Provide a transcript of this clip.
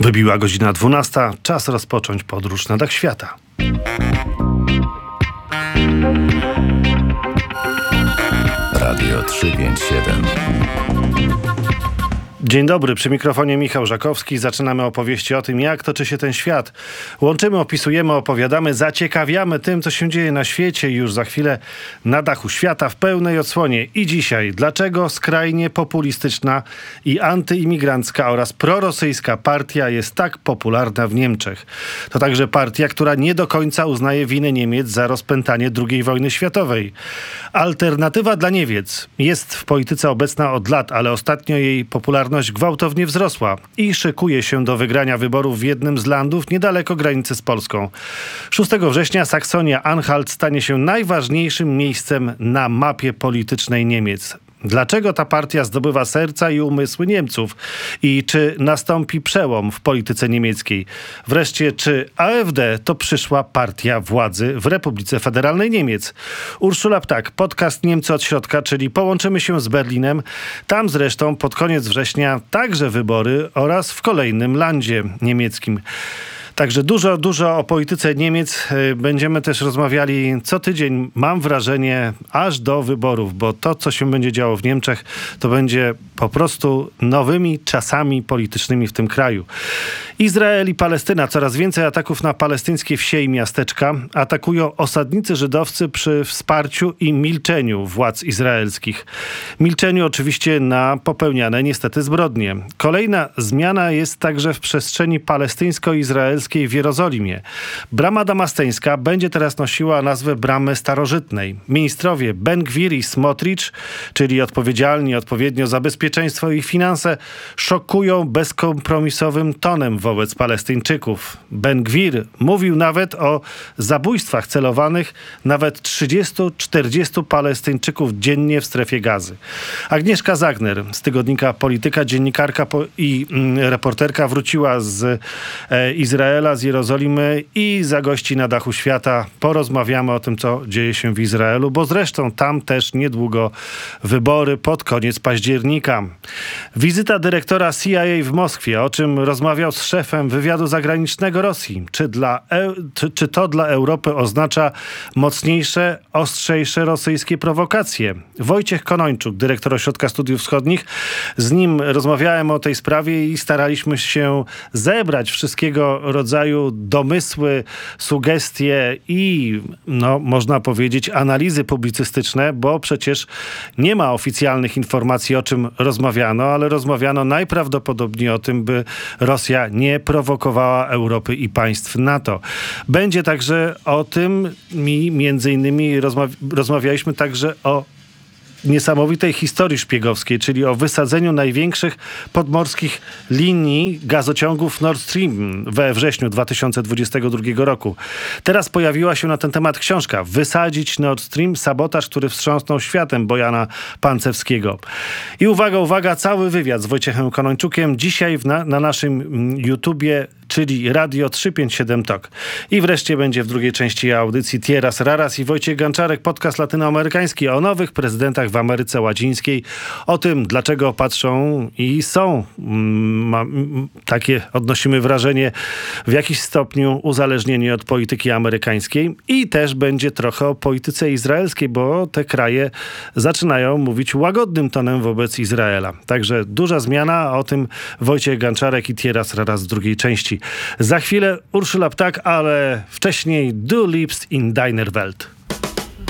Wybiła godzina 12. Czas rozpocząć podróż na dach świata. Radio 357. Dzień dobry, przy mikrofonie Michał Żakowski. Zaczynamy opowieści o tym, jak toczy się ten świat. Łączymy, opisujemy, opowiadamy, zaciekawiamy tym, co się dzieje na świecie i już za chwilę na dachu świata w pełnej odsłonie. I dzisiaj, dlaczego skrajnie populistyczna i antyimigrancka oraz prorosyjska partia jest tak popularna w Niemczech. To także partia, która nie do końca uznaje winę Niemiec za rozpętanie II wojny światowej. Alternatywa dla Niemiec jest w polityce obecna od lat, ale ostatnio jej popularność gwałtownie wzrosła i szykuje się do wygrania wyborów w jednym z landów niedaleko granicy z Polską. 6 września Saksonia-Anhalt stanie się najważniejszym miejscem na mapie politycznej Niemiec. Dlaczego ta partia zdobywa serca i umysły Niemców? I czy nastąpi przełom w polityce niemieckiej? Wreszcie, czy AfD to przyszła partia władzy w Republice Federalnej Niemiec? Urszula Ptak, podcast Niemcy od środka, czyli połączymy się z Berlinem. Tam zresztą pod koniec września także wybory oraz w kolejnym landzie niemieckim. Także dużo o polityce Niemiec. Będziemy też rozmawiali co tydzień, mam wrażenie, aż do wyborów, bo to, co się będzie działo w Niemczech, to będzie po prostu nowymi czasami politycznymi w tym kraju. Izrael i Palestyna. Coraz więcej ataków na palestyńskie wsie i miasteczka. Atakują osadnicy żydowscy przy wsparciu i milczeniu władz izraelskich. Milczeniu oczywiście na popełniane niestety zbrodnie. Kolejna zmiana jest także w przestrzeni palestyńsko-izraelskiej w Jerozolimie. Brama Damasteńska będzie teraz nosiła nazwę Bramy Starożytnej. Ministrowie Ben-Gwir i Smotrich, czyli odpowiedzialni odpowiednio za bezpieczeństwo i finanse, szokują bezkompromisowym tonem wobec Palestyńczyków. Ben-Gwir mówił nawet o zabójstwach celowanych nawet 30-40 Palestyńczyków dziennie w strefie Gazy. Agnieszka Zagner z tygodnika Polityka, dziennikarka i reporterka, wróciła z Izraela, z Jerozolimy i zagości na dachu świata. Porozmawiamy o tym, co dzieje się w Izraelu, bo zresztą tam też niedługo wybory pod koniec października. Wizyta dyrektora CIA w Moskwie, o czym rozmawiał z szefem wywiadu zagranicznego Rosji. Czy to dla Europy oznacza mocniejsze, ostrzejsze rosyjskie prowokacje? Wojciech Konończuk, dyrektor Ośrodka Studiów Wschodnich. Z nim rozmawiałem o tej sprawie i staraliśmy się zebrać wszystkiego rodzaju domysły, sugestie i, można powiedzieć, analizy publicystyczne, bo przecież nie ma oficjalnych informacji, o czym rozmawiano, ale rozmawiano najprawdopodobniej o tym, by Rosja nie prowokowała Europy i państw NATO. Będzie także o tym i między innymi rozmawialiśmy także o niesamowitej historii szpiegowskiej, czyli o wysadzeniu największych podmorskich linii gazociągów Nord Stream we wrześniu 2022 roku. Teraz pojawiła się na ten temat książka „Wysadzić Nord Stream. Sabotaż, który wstrząsnął światem” Bojana Pancewskiego. I uwaga, cały wywiad z Wojciechem Konończukiem dzisiaj na naszym YouTubie, czyli Radio 357 Talk. I wreszcie będzie w drugiej części audycji Tieras Raras i Wojciech Ganczarek, podcast latynoamerykański o nowych prezydentach w Ameryce Łacińskiej, o tym, dlaczego patrzą i są takie, odnosimy wrażenie, w jakiś stopniu uzależnieni od polityki amerykańskiej. I też będzie trochę o polityce izraelskiej, bo te kraje zaczynają mówić łagodnym tonem wobec Izraela. Także duża zmiana, a o tym Wojciech Ganczarek i Tieras Raras w drugiej części. Za chwilę Urszula Ptak, ale wcześniej Du liebst in deiner Welt.